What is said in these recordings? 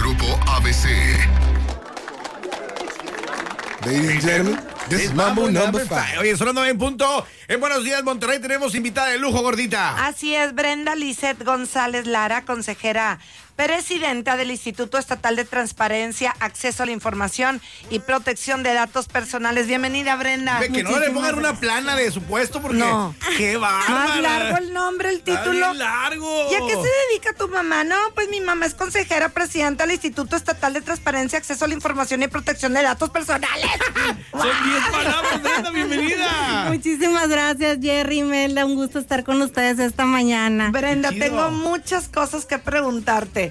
Grupo ABC. Ladies and gentlemen, this is Mambo number 5. Oye, sonando en punto. En Buenos Días, Monterrey, tenemos invitada de lujo, gordita. Así es, Brenda Lisset González Lara, consejera presidenta del Instituto Estatal de Transparencia, Acceso a la Información y Protección de Datos Personales. Bienvenida, Brenda. Que no le pongan una plana de su puesto porque... No. ¡Qué bárbara! Más largo el nombre, el título. Está bien largo. ¿Y a qué se dedica tu mamá? No, pues mi mamá es consejera presidenta del Instituto Estatal de Transparencia, Acceso a la Información y Protección de Datos Personales. Son 10 palabras, Brenda, bienvenida. Muchísimas gracias, Jerry, Melda, un gusto estar con ustedes esta mañana. Brenda, tengo muchas cosas que preguntarte.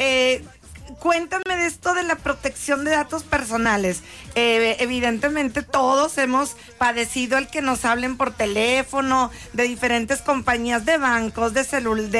Cuéntame de esto de la protección de datos personales. Evidentemente todos hemos padecido el que nos hablen por teléfono de diferentes compañías de bancos, de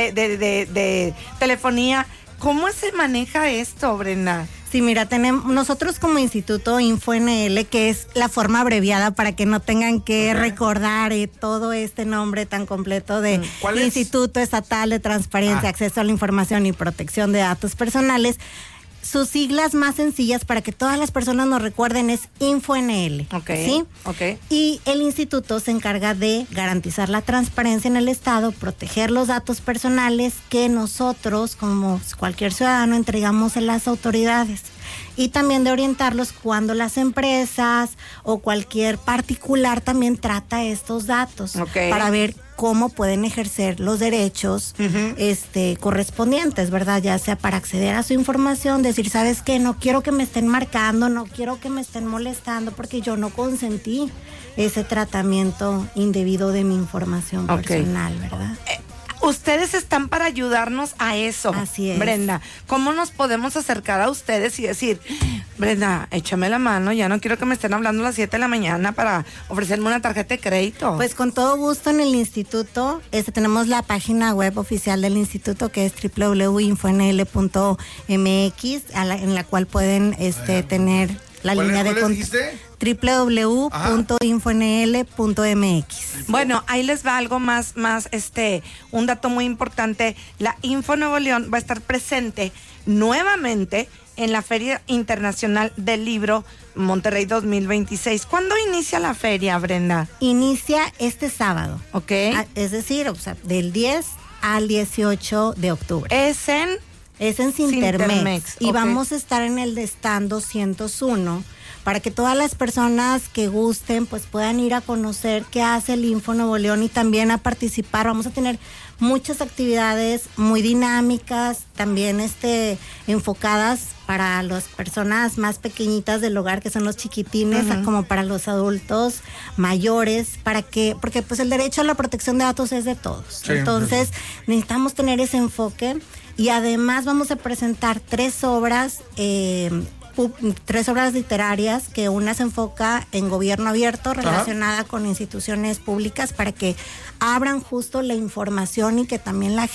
de telefonía. ¿Cómo se maneja esto, Brenda? Sí, mira, nosotros como Instituto InfoNL, que es la forma abreviada para que no tengan que recordar todo este nombre tan completo de Instituto Estatal de Transparencia, Acceso a la Información y Protección de Datos Personales. Sus siglas más sencillas para que todas las personas nos recuerden es InfoNL. ¿Sí? Y el instituto se encarga de garantizar la transparencia en el Estado, proteger los datos personales que nosotros, como cualquier ciudadano, entregamos a las autoridades. Y también de orientarlos cuando las empresas o cualquier particular también trata estos datos para ver cómo pueden ejercer los derechos correspondientes, ¿verdad? Ya sea para acceder a su información, decir, ¿sabes qué? No quiero que me estén marcando, no quiero que me estén molestando porque yo no consentí ese tratamiento indebido de mi información personal, ¿verdad? Ustedes están para ayudarnos a eso. Así es. Brenda, ¿cómo nos podemos acercar a ustedes y decir, Brenda, échame la mano, ya no quiero que me estén hablando a las 7 de la mañana para ofrecerme una tarjeta de crédito? Pues con todo gusto en el instituto, tenemos la página web oficial del instituto que es www.infonl.mx, en la cual pueden tener la línea de contacto. www.infonl.mx. Bueno, ahí les va algo más, un dato muy importante. La Info Nuevo León va a estar presente nuevamente en la Feria Internacional del Libro Monterrey 2026. ¿Cuándo inicia la feria, Brenda? Inicia este sábado. Es decir, del 10 al 18 de octubre. Es en Cintermex. Y vamos a estar en el de stand 201 para que todas las personas que gusten pues puedan ir a conocer qué hace el Info Nuevo León y también a participar. Vamos a tener muchas actividades muy dinámicas, también enfocadas para las personas más pequeñitas del hogar, que son los chiquitines, como para los adultos mayores, porque pues el derecho a la protección de datos es de todos. Sí, entonces necesitamos tener ese enfoque y además vamos a presentar 3 obras literarias, que una se enfoca en gobierno abierto relacionada con instituciones públicas para que abran justo la información y que también la